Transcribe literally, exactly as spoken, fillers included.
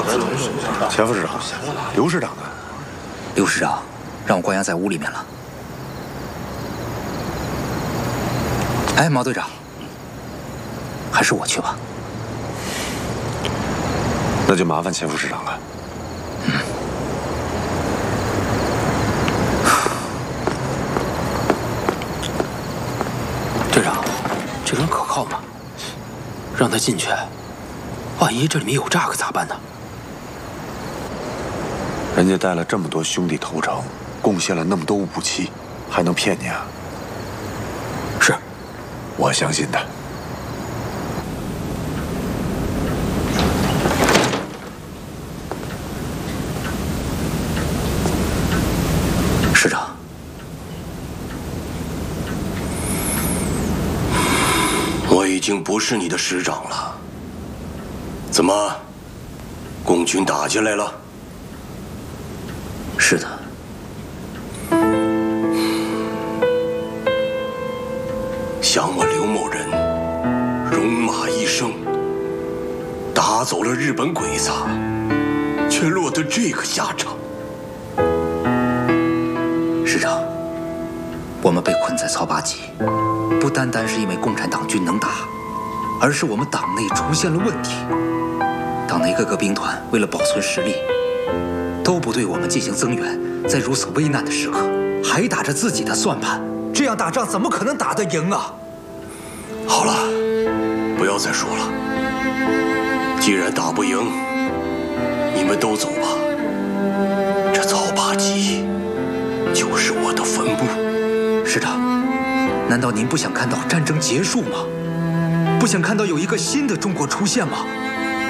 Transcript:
钱副市长，刘市长呢？ 刘市长让我关押在屋里面了。哎，毛队长，还是我去吧。 那就麻烦钱副市长了。 嗯。 队长，这人可靠吗？让他进去，万一这里面有诈可咋办呢？ 人家带了这么多兄弟投诚，贡献了那么多武器，还能骗你啊？ 是， 我相信他。 市长， 我已经不是你的师长了。怎么，共军打进来了？ 是的。 想我刘某人戎马一生，打走了日本鬼子，却落得这个下场。 市长，我们被困在曹八旗，不单单是因为共产党军能打，而是我们党内出现了问题。党内各个兵团为了保存实力，都不对我们进行增援，在如此危难的时刻，还打着自己的算盘，这样打仗怎么可能打得赢啊？ 好了，不要再说了。既然打不赢，你们都走吧。这曹八旗就是我的坟墓。 市长，难道您不想看到战争结束吗？不想看到有一个新的中国出现吗？